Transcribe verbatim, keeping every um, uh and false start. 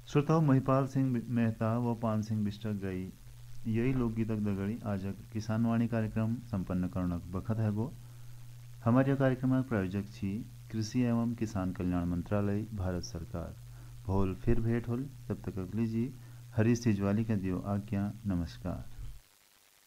श्रोताओ महिपाल सिंह मेहता व पान सिंह बिष्ट गई यही लोकगीतक दगड़ी आज किसानवाणी कार्यक्रम संपन्न करनक बखत है गो। हमारे कार्यक्रम प्रायोजक छी कृषि एवं किसान कल्याण मंत्रालय भारत सरकार। भोल फिर भेंट होल, तब तक अगली जी हरीश तिजवाली का दियो आज्ञा। नमस्कार।